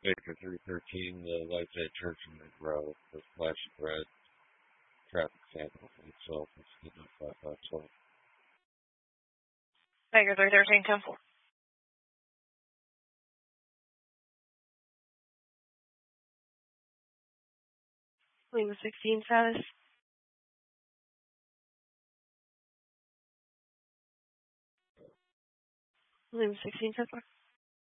Baker 313, the lights at Church and Monroe, the flashing red traffic sample for itself is getting 5512. Baker 313, 10-4. Lima 16 status. Lima 16, 10-4.